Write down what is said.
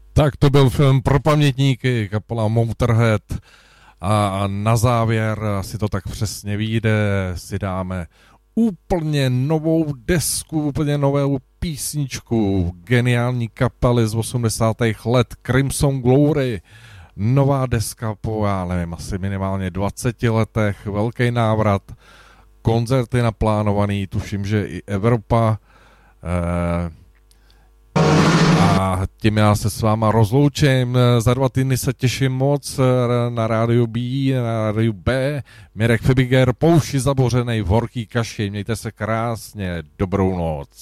Tak to byl film pro pamětníky, kapela Motorhead. A na závěr, asi to tak přesně vyjde, si dáme úplně novou desku, úplně novou písničku geniální kapely z 80. let Crimson Glory. Nová deska po, já nevím, asi minimálně 20 letech, velký návrat, koncerty naplánovaný, tuším, že i Evropa. A tím já se s váma rozloučím. Za 2 týdny se těším moc na rádiu B, na rádiu B. Mirek Fibiger, pouši zabořenej v horký kaši. Mějte se krásně, dobrou noc.